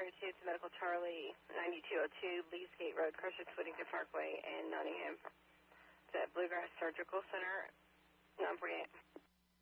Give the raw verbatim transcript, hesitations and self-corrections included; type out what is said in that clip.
emergency. It's Medical Charlie, ninety-two oh two, Leesgate Road, Crushers, Whittington Parkway, and Nottingham. It's at Bluegrass Surgical Center, nine forty-eight.